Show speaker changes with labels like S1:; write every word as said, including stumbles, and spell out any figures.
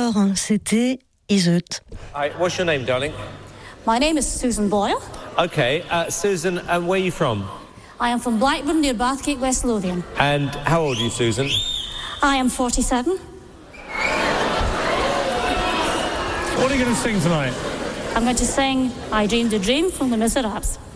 S1: Alors, c'était Iseut.
S2: Hi, what's your name, darling?
S3: My name is Susan Boyle.
S2: Okay, uh, Susan, and where are you from?
S3: I am from Blackburn near Bathgate, West Lothian.
S2: And how old are you, Susan?
S3: I am forty-seven.
S4: What are you going to sing tonight?
S3: I'm going to sing I Dreamed a Dream from Les Miserables.